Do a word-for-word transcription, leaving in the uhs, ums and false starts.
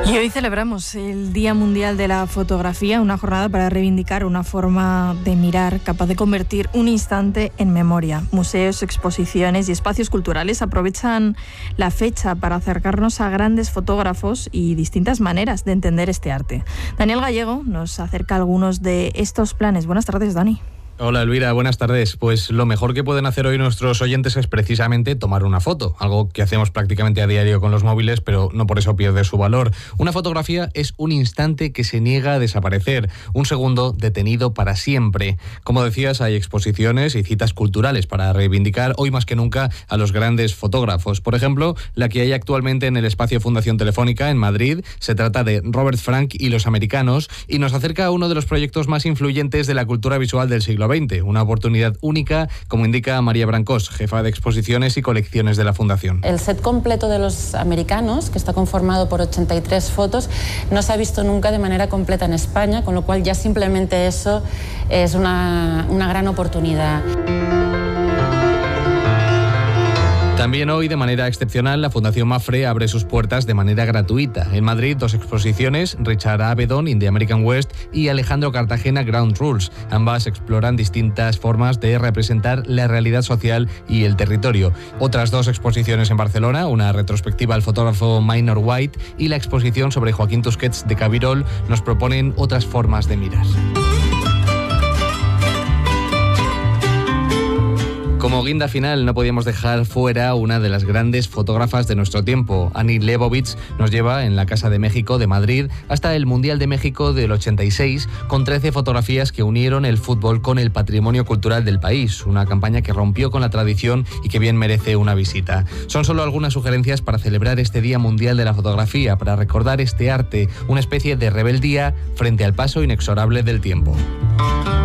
Y hoy celebramos el Día Mundial de la Fotografía, una jornada para reivindicar una forma de mirar capaz de convertir un instante en memoria. Museos, exposiciones y espacios culturales aprovechan la fecha para acercarnos a grandes fotógrafos y distintas maneras de entender este arte. Daniel Gallego nos acerca algunos de estos planes. Buenas tardes, Dani. Hola Elvira, buenas tardes. Pues lo mejor que pueden hacer hoy nuestros oyentes es precisamente tomar una foto, algo que hacemos prácticamente a diario con los móviles, pero no por eso pierde su valor. Una fotografía es un instante que se niega a desaparecer, un segundo detenido para siempre. Como decías, hay exposiciones y citas culturales para reivindicar hoy más que nunca a los grandes fotógrafos. Por ejemplo, la que hay actualmente en el espacio Fundación Telefónica en Madrid, se trata de Robert Frank y los americanos, y nos acerca a uno de los proyectos más influyentes de la cultura visual del siglo veinte, una oportunidad única, como indica María Brancós, jefa de exposiciones y colecciones de la Fundación. El set completo de los americanos, que está conformado por ochenta y tres fotos, no se ha visto nunca de manera completa en España, con lo cual ya simplemente eso es una, una gran oportunidad. También hoy, de manera excepcional, la Fundación Mapfre abre sus puertas de manera gratuita. En Madrid, dos exposiciones, Richard Avedon, In the American West, y Alejandro Cartagena, Ground Rules. Ambas exploran distintas formas de representar la realidad social y el territorio. Otras dos exposiciones en Barcelona, una retrospectiva al fotógrafo Minor White y la exposición sobre Joaquín Tusquets de Cabirol, nos proponen otras formas de mirar. Como guinda final, no podíamos dejar fuera una de las grandes fotógrafas de nuestro tiempo. Annie Leibovitz nos lleva en la Casa de México de Madrid hasta el Mundial de México del ochenta y seis, con trece fotografías que unieron el fútbol con el patrimonio cultural del país. Una campaña que rompió con la tradición y que bien merece una visita. Son solo algunas sugerencias para celebrar este Día Mundial de la Fotografía, para recordar este arte, una especie de rebeldía frente al paso inexorable del tiempo.